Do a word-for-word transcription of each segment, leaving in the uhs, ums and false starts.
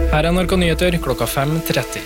Her er N R K Nyheter klokka fem tretti.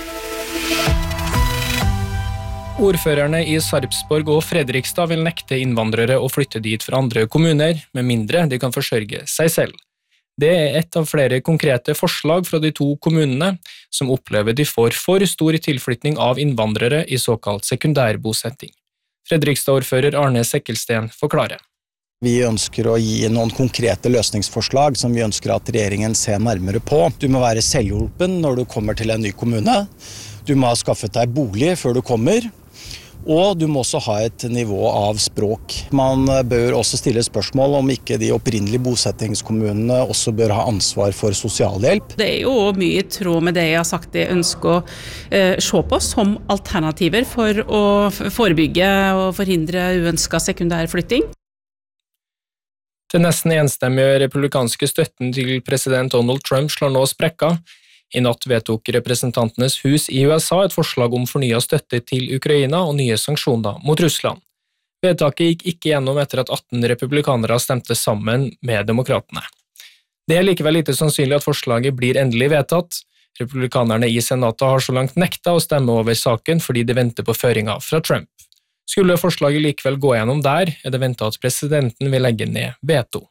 Ordførerne i Sarpsborg og Fredrikstad vil nekte innvandrere å flytte dit fra andre kommuner, med mindre de kan forsørge seg selv. Det er et av flere konkrete forslag fra de to kommunene, som opplever de får for stor tilflytning av innvandrere i såkalt sekundærbosetting. Fredrikstad-ordfører Arne Sekkelsten forklarer. Vi ønsker å gi noen konkrete løsningsforslag som vi ønsker at regjeringen ser nærmere på. Du må være selvhjulpen når du kommer til en ny kommune. Du må ha skaffet deg bolig før du kommer. Og du må også ha et nivå av språk. Man bør også stille spørsmål om ikke de opprinnelige bosettingskommunene også bør ha ansvar for sosialhjelp. Det er jo mye i tråd med det jeg har sagt jeg ønsker å eh, se på som alternativer for å forebygge og forhindre uønsket sekundærflytting. Den nesten enstemmige republikanske støtten til president Donald Trump slår nå sprekka. I natt vedtok representantenes hus i U S A et forslag om fornyet støtte til Ukraina og nye sanksjoner mot Russland. Vedtaket gikk ikke gjennom etter at atten republikanere stemte sammen med demokratene. Det er likevel lite sannsynlig at forslaget blir endelig vedtatt. Republikanerne i senatet har så langt nekta å stemme over saken fordi de venter på føringer fra Trump. Skulle forslaget likevel gå gjennom der, er det ventet at presidenten vil legge ned veto.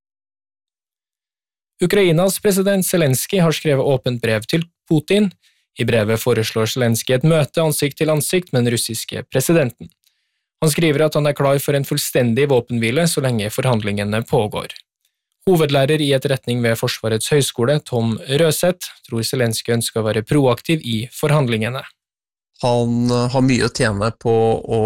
Ukrainas president Zelensky har skrevet åpent brev til Putin. I brevet foreslår Zelensky et møte ansikt til ansikt med den russiske presidenten. Han skriver at han er klar for en fullstendig våpenhvile så lenge forhandlingene pågår. Hovedlærer i etterretning ved Forsvarets høyskole, Tom Røseth, tror Zelensky ønsker å være proaktiv i forhandlingene. Han har mye å tjene på å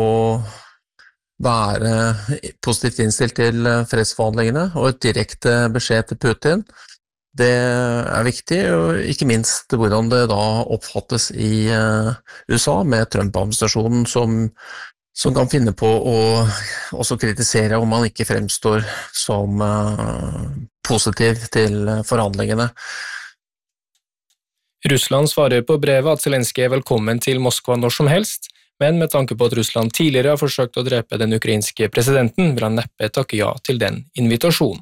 være positivt innstilt til fredsforhandlingene, og et direkte beskjed til Putin. Det er viktig, og ikke minst hvordan det da oppfattes i U S A med Trump-administrasjonen som, som kan finne på å også kritisere om man ikke fremstår som positiv til forhandlingene. Russland svarer på brevet at Zelensky er velkommen til Moskva når som helst, men med tanke på at Russland tidligere har forsøkt å drepe den ukrainske presidenten, vil han neppe takke ja til den invitasjonen.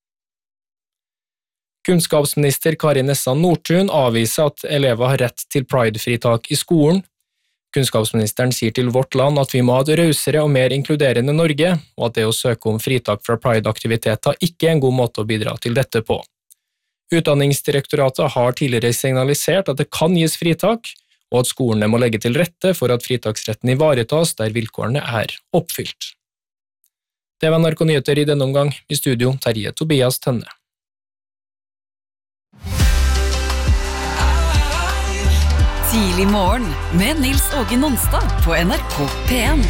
Kunnskapsminister Kari Nessa Nordtun avviser at elever har rett til pride-fritak i skolen. Kunnskapsministeren sier til Vårt Land at vi må ha et rausere og mer inkluderende Norge, og at det å søke om fritak fra pride-aktiviteter ikke er en god måte å bidra til dette på. Utdanningsdirektoratet har tidligere signalisert at det kan gis fritak, og at skolene må legge til rette for at fritaksretten ivaretas der vilkårene er oppfylt. Det var N R K Nyheter i denne omgang. I studio Terje Tobias Tønne. Tidlig morgen med Nils Åge Nonstad på N R K P en.